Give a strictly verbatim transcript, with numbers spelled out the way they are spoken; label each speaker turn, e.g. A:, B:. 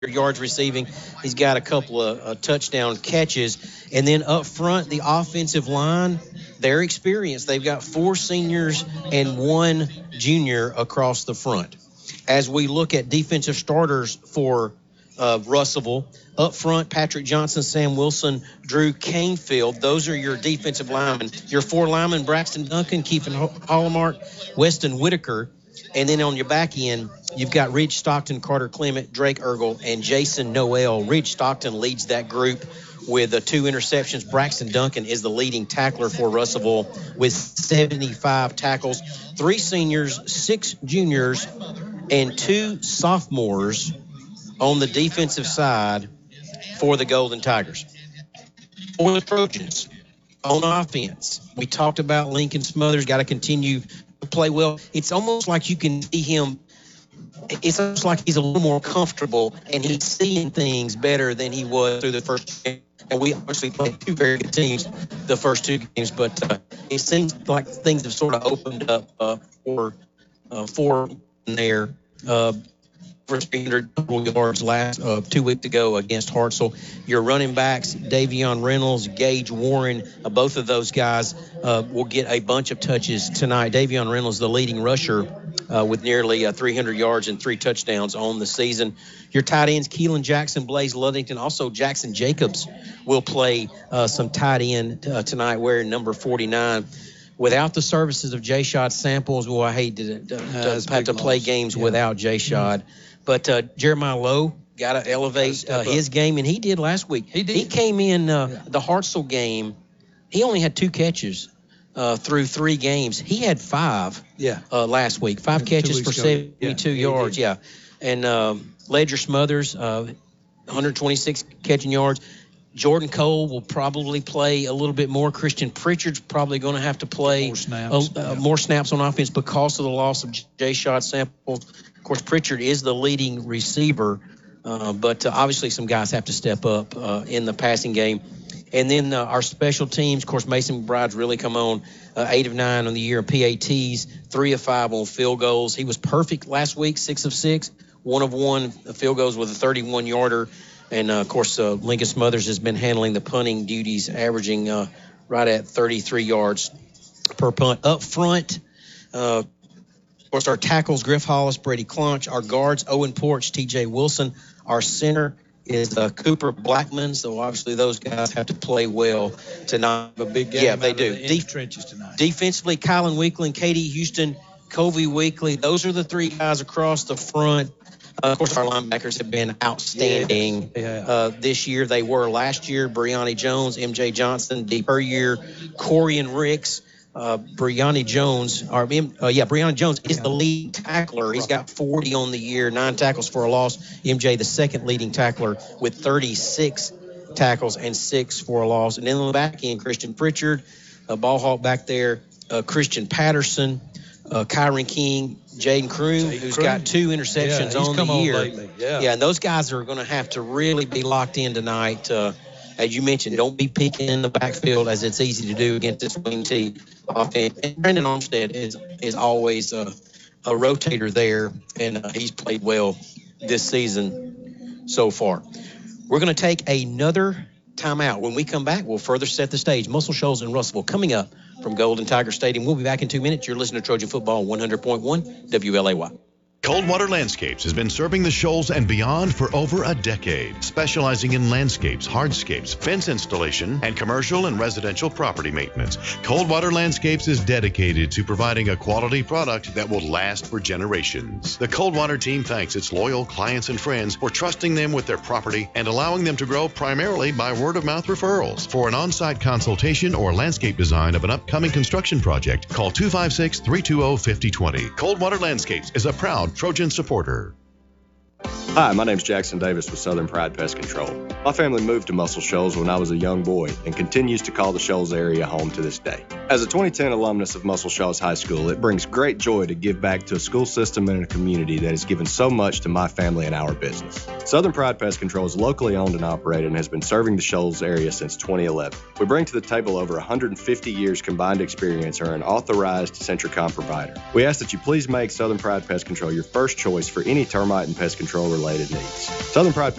A: yards receiving. He's got a couple of uh, touchdown catches. And then up front, the offensive line, they're experienced. They've got four seniors and one junior across the front. As we look at defensive starters for uh, Russellville, up front, Patrick Johnson, Sam Wilson, Drew Canefield. Those are your defensive linemen. Your four linemen, Braxton Duncan, Keefen Hollemark, Weston Whitaker. And then on your back end, you've got Ridge Stockton, Carter Clement, Drake Ergel, and Jason Noel. Ridge Stockton leads that group with uh, two interceptions. Braxton Duncan is the leading tackler for Russellville with seventy-five tackles. Three seniors, six juniors, and two sophomores on the defensive side for the Golden Tigers. For the Trojans, on offense, we talked about Lincoln Smothers, got to continue to play well. It's almost like you can see him. It's almost like he's a little more comfortable, and he's seeing things better than he was through the first game. And we obviously played two very good teams the first two games, but uh, it seems like things have sort of opened up uh, for uh, for there. Uh, for three hundred total yards last uh, two weeks ago against Hartselle. Your running backs, Davion Reynolds, Gage Warren, uh, both of those guys uh, will get a bunch of touches tonight. Davion Reynolds, the leading rusher uh, with nearly uh, three hundred yards and three touchdowns on the season. Your tight ends, Keelan Jackson, Blaze Ludington, also Jackson Jacobs will play uh, some tight end uh, tonight wearing number forty-nine. Without the services of J-Shot Samples, well, I hate to, to,
B: uh,
A: to have to play
B: loss.
A: games
B: yeah.
A: without J-Shot. Mm-hmm. But uh, Jeremiah Lowe got to elevate uh, his game, and he did last week.
B: He did.
A: He came in uh,
B: yeah.
A: the Hartselle game. He only had two catches uh, through three games. He had five
B: yeah.
A: uh, last week, five catches for seventy-two
B: yeah.
A: yards. Yeah. And um, Ledger Smothers, uh, one hundred twenty-six catching yards. Jordan Cole will probably play a little bit more. Christian Pritchard's probably going to have to play
B: more snaps,
A: uh,
B: yeah.
A: more snaps on offense because of the loss of J-Shot Samples. Of course, Pritchard is the leading receiver, uh, but uh, obviously some guys have to step up uh, in the passing game. And then uh, our special teams, of course, Mason McBride's really come on, uh, eight of nine on the year in P A Ts, three of five on field goals. He was perfect last week, six of six, one of one field goals with a thirty-one yarder. And, uh, of course, uh, Lincoln Smothers has been handling the punting duties, averaging uh, right at thirty-three yards per punt. Up front, uh, of course, our tackles, Griff Hollis, Brady Clunch. Our guards, Owen Porch, T J Wilson. Our center is uh, Cooper Blackman. So, obviously, those guys have to play well tonight.
B: A big game
A: yeah, they do.
B: The Def- trenches tonight.
A: Defensively, Kylan Weekland, Katie Houston, Covey Weekly. Those are the three guys across the front. Uh, of course, our linebackers have been outstanding
B: yeah. Yeah.
A: Uh, this year. They were last year. Brianni Jones, M J Johnson, D. per year. Corian Ricks, uh, Brianni Jones, or uh, yeah, Brianni Jones is the lead tackler. He's got forty on the year, nine tackles for a loss. M J, the second leading tackler, with thirty-six tackles and six for a loss. And then on the back end, Christian Pritchard, a ball hawk back there, uh, Christian Patterson, uh, Kyron King, Jaden Kroom, who's
B: Kroom.
A: got two interceptions
B: yeah,
A: on the
B: on
A: year.
B: Lately. Yeah.
A: yeah, and those guys are going to have to really be locked in tonight. Uh, as you mentioned, don't be peeking in the backfield as it's easy to do against this wing T offense. And Brandon Olmstead is is always a, a rotator there, and uh, he's played well this season so far. We're going to take another timeout. When we come back, we'll further set the stage. Muscle Shoals and Russellville coming up from Golden Tiger Stadium. We'll be back in two minutes. You're listening to Trojan Football one hundred point one W L A Y.
C: Coldwater Landscapes has been serving the Shoals and beyond for over a decade, specializing in landscapes, hardscapes, fence installation, and commercial and residential property maintenance. Coldwater Landscapes is dedicated to providing a quality product that will last for generations. The Coldwater team thanks its loyal clients and friends for trusting them with their property and allowing them to grow primarily by word-of-mouth referrals. For an on-site consultation or landscape design of an upcoming construction project, call two five six, three two zero, five zero two zero. Coldwater Landscapes is a proud Trojan supporter.
D: Hi, my name's Jackson Davis with Southern Pride Pest Control. My family moved to Muscle Shoals when I was a young boy and continues to call the Shoals area home to this day. As a twenty ten alumnus of Muscle Shoals High School, it brings great joy to give back to a school system and a community that has given so much to my family and our business. Southern Pride Pest Control is locally owned and operated and has been serving the Shoals area since twenty eleven. We bring to the table over one hundred fifty years combined experience and are an authorized Centricom provider. We ask that you please make Southern Pride Pest Control your first choice for any termite and pest control related needs. Southern Pride